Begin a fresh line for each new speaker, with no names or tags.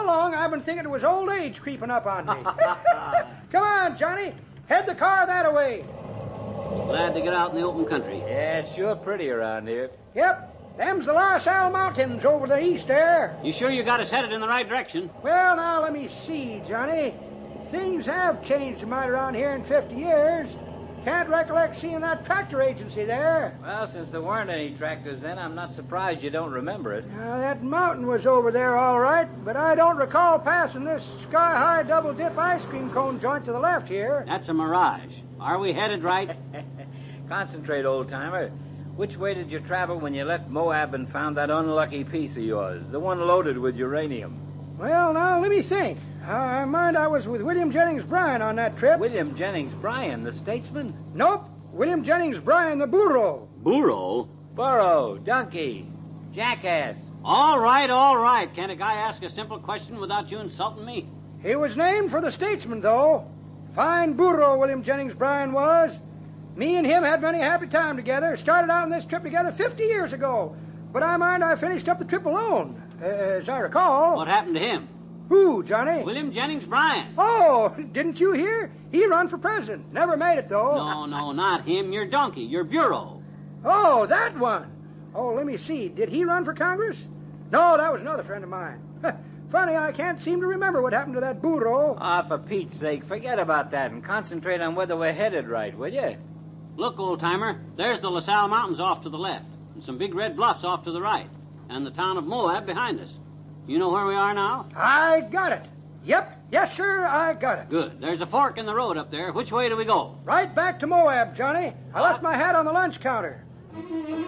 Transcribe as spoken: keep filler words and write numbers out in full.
long I've been thinking it was old age creeping up on me. Come on, Johnny. Head the car that way.
Glad to get out in the open country.
Yeah, it's sure pretty around here.
Yep. Them's the La Salle Mountains over the east there.
You sure you got us headed in the right direction?
Well, now, let me see, Johnny. Things have changed a mite around here in fifty years. Can't recollect seeing that tractor agency there.
Well, since there weren't any tractors then, I'm not surprised you don't remember it.
Now, that mountain was over there all right, but I don't recall passing this sky-high double-dip ice cream cone joint to the left here.
That's a mirage. Are we headed right?
Concentrate, old-timer. Which way did you travel when you left Moab and found that unlucky piece of yours, the one loaded with uranium?
Well, now, let me think. I mind I was with William Jennings Bryan on that trip.
William Jennings Bryan, the statesman?
Nope. William Jennings Bryan, the burro.
Burro?
Burro, donkey, jackass.
All right, all right. Can't a guy ask a simple question without you insulting me?
He was named for the statesman, though. Fine burro, William Jennings Bryan was. Me and him had many a happy time together. Started out on this trip together fifty years ago. But I mind I finished up the trip alone, uh, as I recall.
What happened to him?
Who, Johnny?
William Jennings Bryan.
Oh, didn't you hear? He run for president. Never made it, though.
No, no, not him. Your donkey, your bureau.
Oh, that one. Oh, let me see. Did he run for Congress? No, that was another friend of mine. Funny, I can't seem to remember what happened to that burro.
Ah, for Pete's sake, forget about that and concentrate on whether we're headed right, will you?
Look, old-timer, there's the La Salle Mountains off to the left, and some big red bluffs off to the right, and the town of Moab behind us. You know where we are now?
I got it. Yep. Yes, sir, I got it.
Good. There's a fork in the road up there. Which way do we go?
Right back to Moab, Johnny. I left my hat on the lunch counter.